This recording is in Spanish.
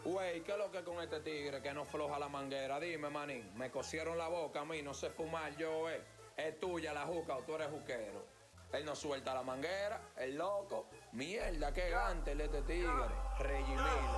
Güey, ¿qué es lo que con este tigre que no floja la manguera? Dime, manín, me cosieron la boca a mí, no sé fumar yo, Es tuya la juca o tú eres juquero. Él no suelta la manguera, el loco. Mierda, qué gante el este tigre. Reggie Miller.